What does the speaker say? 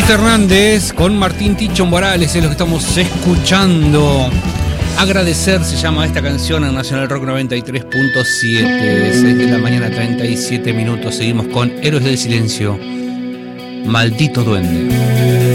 Fernández con Martín Ticho Morales es lo que estamos escuchando. Agradecer se llama esta canción en Nacional Rock 93.7. 6 de la mañana, 37 minutos. Seguimos con Héroes del Silencio. Maldito Duende.